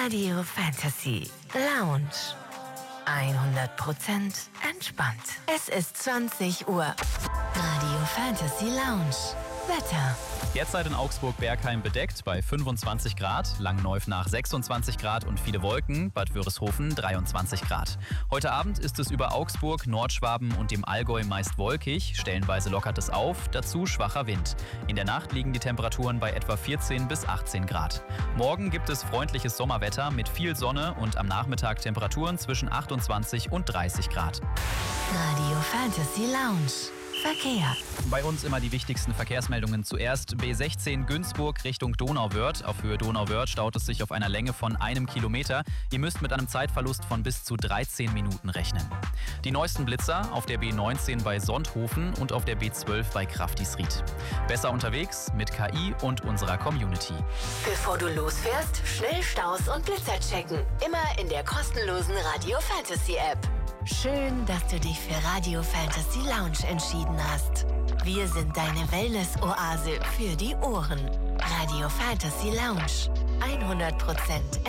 Radio Fantasy Lounge. 100% entspannt. Es ist 20 Uhr. Radio Fantasy Lounge. Wetter. Derzeit in Augsburg-Bergheim bedeckt bei 25 Grad, Langenneuf-nach 26 Grad und viele Wolken, Bad Wörishofen 23 Grad. Heute Abend ist es über Augsburg, Nordschwaben und dem Allgäu meist wolkig, stellenweise lockert es auf, dazu schwacher Wind. In der Nacht liegen die Temperaturen bei etwa 14 bis 18 Grad. Morgen gibt es freundliches Sommerwetter mit viel Sonne und am Nachmittag Temperaturen zwischen 28 und 30 Grad. Radio Fantasy Lounge. Verkehr. Bei uns immer die wichtigsten Verkehrsmeldungen zuerst. B16 Günzburg Richtung Donauwörth. Auf Höhe Donauwörth staut es sich auf einer Länge von 1 Kilometer. Ihr müsst mit einem Zeitverlust von bis zu 13 Minuten rechnen. Die neuesten Blitzer auf der B19 bei Sonthofen und auf der B12 bei Kraftisried. Besser unterwegs mit KI und unserer Community. Bevor du losfährst, schnell Staus und Blitzer checken. Immer in der kostenlosen Radio Fantasy App. Schön, dass du dich für Radio Fantasy Lounge entschieden hast. Wir sind deine Wellness-Oase für die Ohren. Radio Fantasy Lounge. 100%